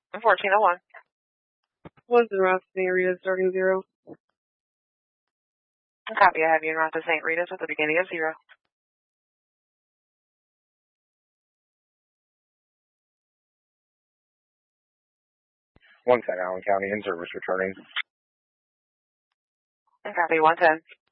1401. What's the route to the area starting 0? Copy, I have you en route to St. Rita's at the beginning of 0. Allen County, in service returning. Copy, 110.